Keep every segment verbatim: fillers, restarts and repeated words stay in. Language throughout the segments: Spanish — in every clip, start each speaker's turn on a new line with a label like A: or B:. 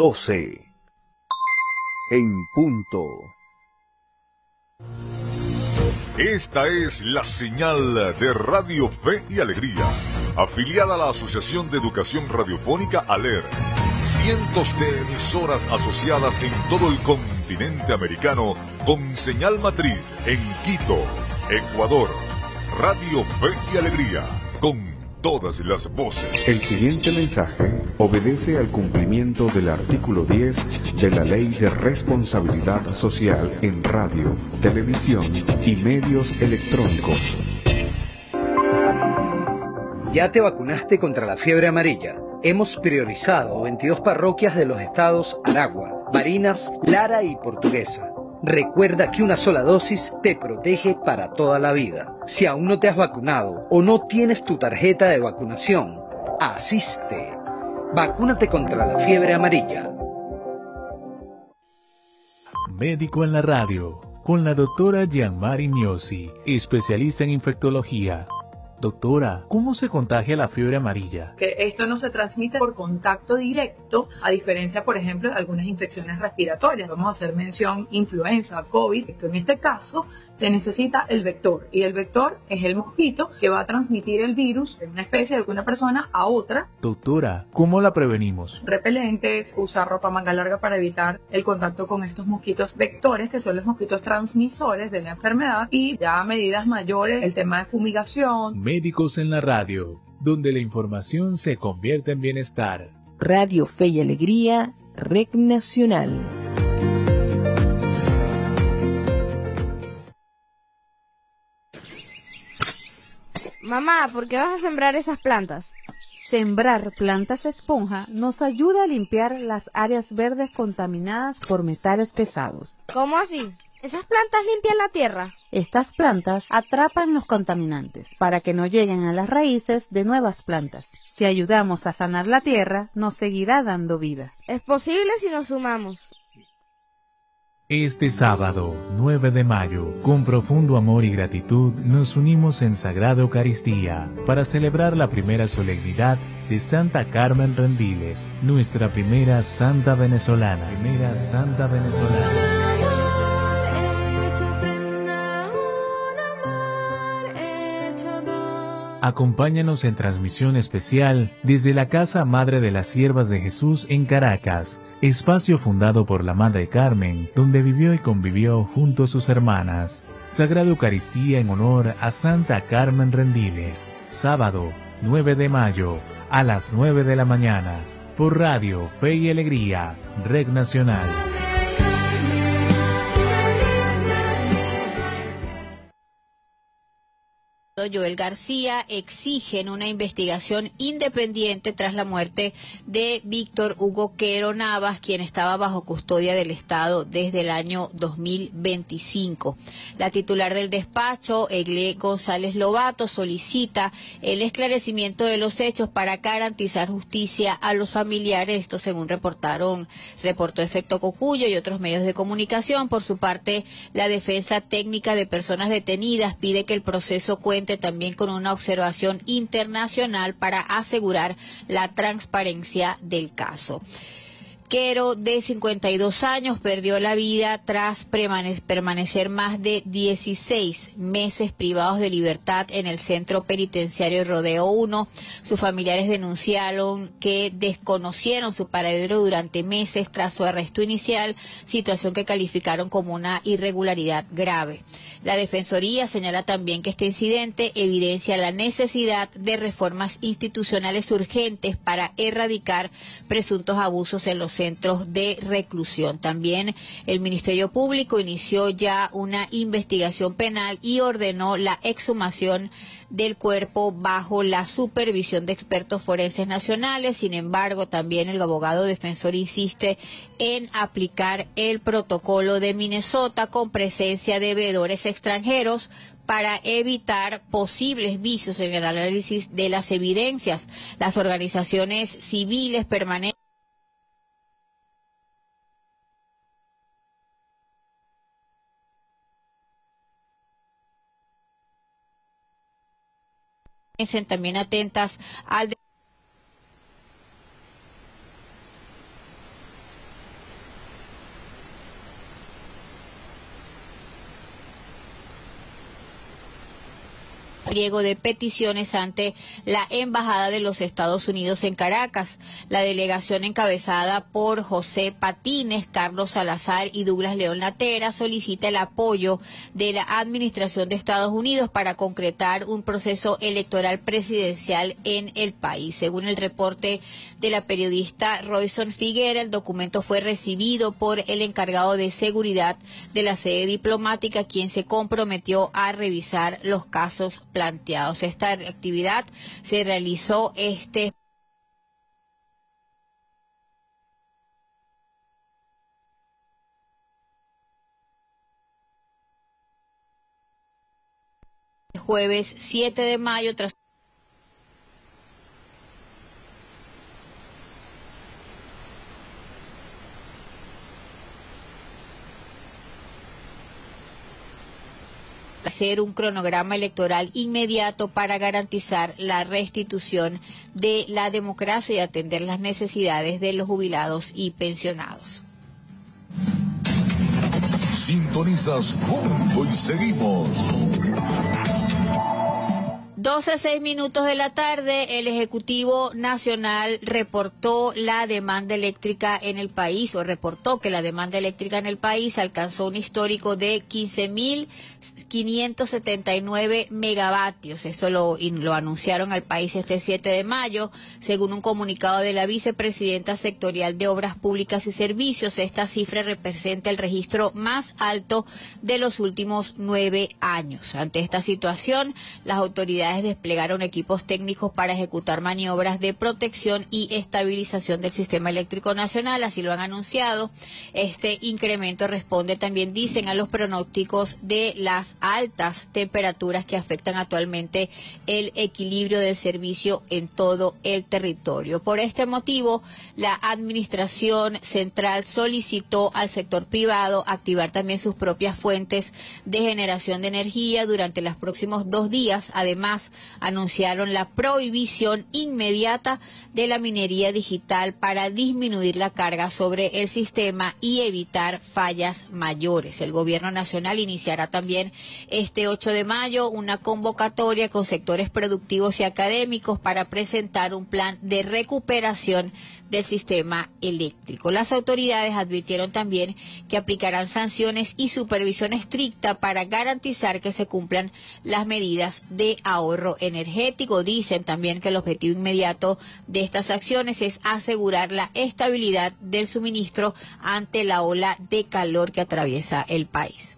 A: doce. En punto.
B: Esta es la señal de Radio Fe y Alegría, afiliada a la Asociación de Educación Radiofónica ALER. Cientos de emisoras asociadas en todo el continente americano con señal matriz en Quito, Ecuador. Radio Fe y Alegría, con todas las voces.
A: El siguiente mensaje obedece al cumplimiento del artículo diez de la Ley de Responsabilidad Social en Radio, Televisión y Medios Electrónicos.
C: ¿Ya te vacunaste contra la fiebre amarilla? Hemos priorizado veintidós parroquias de los estados Aragua, Barinas, Lara y Portuguesa. Recuerda que una sola dosis te protege para toda la vida. Si aún no te has vacunado o no tienes tu tarjeta de vacunación, asiste. Vacúnate contra la fiebre amarilla.
D: Médico en la radio, con la doctora Gianmari Miosi, especialista en infectología. Doctora, ¿cómo se contagia la fiebre amarilla?
E: Que esto no se transmite por contacto directo, a diferencia, por ejemplo, de algunas infecciones respiratorias. Vamos a hacer mención influenza, COVID. En este caso, se necesita el vector. Y el vector es el mosquito que va a transmitir el virus de una especie de una persona a otra.
D: Doctora, ¿cómo la prevenimos?
E: Repelentes, usar ropa manga larga para evitar el contacto con estos mosquitos vectores, que son los mosquitos transmisores de la enfermedad. Y ya medidas mayores, el tema de fumigación.
D: Médicos en la radio, donde la información se convierte en bienestar.
F: Radio Fe y Alegría, Red Nacional.
G: Mamá, ¿por qué vas a sembrar esas plantas?
H: Sembrar plantas esponja nos ayuda a limpiar las áreas verdes contaminadas por metales pesados.
G: ¿Cómo así? ¿Esas plantas limpian la tierra?
H: Estas plantas atrapan los contaminantes para que no lleguen a las raíces de nuevas plantas. Si ayudamos a sanar la tierra, nos seguirá dando vida.
G: Es posible si nos sumamos.
D: Este sábado, nueve de mayo, con profundo amor y gratitud, nos unimos en Sagrada Eucaristía para celebrar la primera solemnidad de Santa Carmen Rendiles, nuestra primera santa venezolana. Primera santa venezolana. Acompáñanos en transmisión especial desde la Casa Madre de las Siervas de Jesús en Caracas, espacio fundado por la Madre Carmen, donde vivió y convivió junto a sus hermanas. Sagrada Eucaristía en honor a Santa Carmen Rendiles, sábado nueve de mayo, a las nueve de la mañana, por Radio Fe y Alegría, Red Nacional.
I: Joel García exigen una investigación independiente tras la muerte de Víctor Hugo Quero Navas, quien estaba bajo custodia del Estado desde el año dos mil veinticinco. La titular del despacho, Egle González Lobato, solicita el esclarecimiento de los hechos para garantizar justicia a los familiares. Esto según reportaron, reportó Efecto Cocuyo y otros medios de comunicación. Por su parte, la Defensa Técnica de Personas Detenidas pide que el proceso cuente también con una observación internacional para asegurar la transparencia del caso. Quero, de cincuenta y dos años, perdió la vida tras permanecer más de dieciséis meses privados de libertad en el centro penitenciario Rodeo uno. Sus familiares denunciaron que desconocieron su paradero durante meses tras su arresto inicial, situación que calificaron como una irregularidad grave. La Defensoría señala también que este incidente evidencia la necesidad de reformas institucionales urgentes para erradicar presuntos abusos en los centros de reclusión. También el Ministerio Público inició ya una investigación penal y ordenó la exhumación del cuerpo bajo la supervisión de expertos forenses nacionales. Sin embargo, también el abogado defensor insiste en aplicar el protocolo de Minnesota con presencia de veedores extranjeros para evitar posibles vicios en el análisis de las evidencias. Las organizaciones civiles permanecen también atentas al pliego de peticiones ante la Embajada de los Estados Unidos en Caracas. La delegación encabezada por José Patines, Carlos Salazar y Douglas León Latera solicita el apoyo de la Administración de Estados Unidos para concretar un proceso electoral presidencial en el país. Según el reporte de la periodista Royson Figuera, el documento fue recibido por el encargado de seguridad de la sede diplomática, quien se comprometió a revisar los casos planteados. Esta actividad se realizó este jueves siete de mayo tras hacer un cronograma electoral inmediato para garantizar la restitución de la democracia y atender las necesidades de los jubilados y pensionados.
B: Sintonizas Punto y seguimos.
I: doce, seis minutos de la tarde, el Ejecutivo Nacional reportó la demanda eléctrica en el país, o reportó que la demanda eléctrica en el país alcanzó un histórico de quince mil quinientos setenta y nueve megavatios. Esto lo, lo anunciaron al país este siete de mayo, según un comunicado de la vicepresidenta sectorial de Obras Públicas y Servicios. Esta cifra representa el registro más alto de los últimos nueve años. Ante esta situación, las autoridades desplegaron equipos técnicos para ejecutar maniobras de protección y estabilización del sistema eléctrico nacional, así lo han anunciado. Este incremento responde también, dicen, a los pronósticos de las altas temperaturas que afectan actualmente el equilibrio del servicio en todo el territorio. Por este motivo, la Administración Central solicitó al sector privado activar también sus propias fuentes de generación de energía durante los próximos dos días. Además, anunciaron la prohibición inmediata de la minería digital para disminuir la carga sobre el sistema y evitar fallas mayores. El Gobierno Nacional iniciará también este ocho de mayo una convocatoria con sectores productivos y académicos para presentar un plan de recuperación del sistema eléctrico. Las autoridades advirtieron también que aplicarán sanciones y supervisión estricta para garantizar que se cumplan las medidas de ahorro energético. Dicen también que el objetivo inmediato de estas acciones es asegurar la estabilidad del suministro ante la ola de calor que atraviesa el país.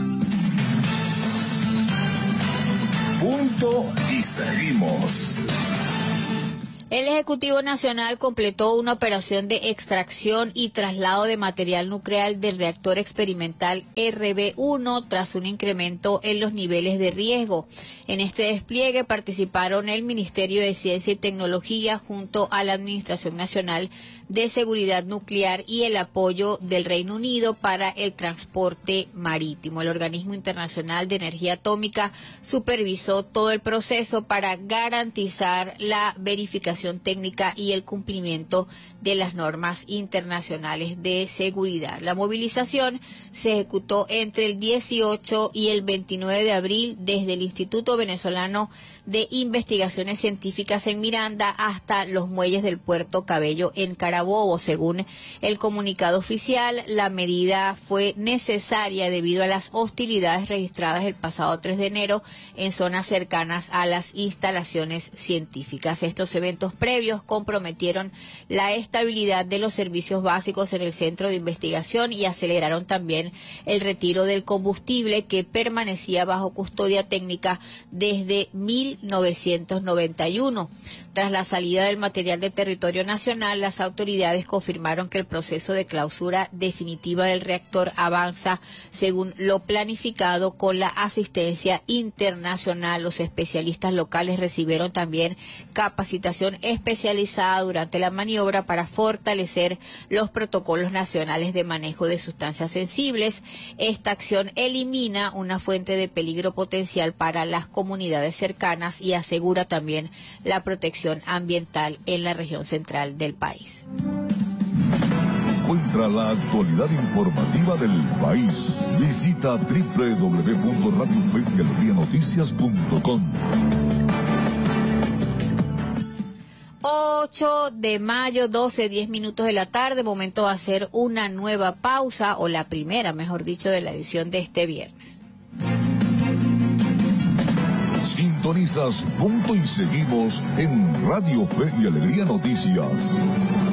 B: Punto y seguimos.
I: El Ejecutivo Nacional completó una operación de extracción y traslado de material nuclear del reactor experimental R B uno tras un incremento en los niveles de riesgo. En este despliegue participaron el Ministerio de Ciencia y Tecnología junto a la Administración Nacional de Seguridad Nuclear y el apoyo del Reino Unido para el transporte marítimo. El Organismo Internacional de Energía Atómica supervisó todo el proceso para garantizar la verificación técnica y el cumplimiento de las normas internacionales de seguridad. La movilización se ejecutó entre el dieciocho y el veintinueve de abril desde el Instituto Venezolano de Investigaciones Científicas en Miranda hasta los muelles del Puerto Cabello en Carabobo. Según el comunicado oficial, la medida fue necesaria debido a las hostilidades registradas el pasado tres de enero en zonas cercanas a las instalaciones científicas. Estos eventos previos comprometieron la estabilidad de los servicios básicos en el centro de investigación y aceleraron también el retiro del combustible que permanecía bajo custodia técnica desde mil novecientos noventa y uno. Tras la salida del material de territorio nacional, las autoridades confirmaron que el proceso de clausura definitiva del reactor avanza según lo planificado con la asistencia internacional. Los especialistas locales recibieron también capacitación especializada durante la maniobra para fortalecer los protocolos nacionales de manejo de sustancias sensibles. Esta acción elimina una fuente de peligro potencial para las comunidades cercanas y asegura también la protección ambiental en la región central del país.
B: encuentra la actualidad informativa del país. Visita doble u doble u doble u punto radio fe y alegría noticias punto com.
I: ocho de mayo, doce, diez minutos de la tarde, momento de hacer una nueva pausa, o la primera, mejor dicho, de la edición de este viernes.
B: Sintonizas Punto y seguimos en Radio Fe y Alegría Noticias.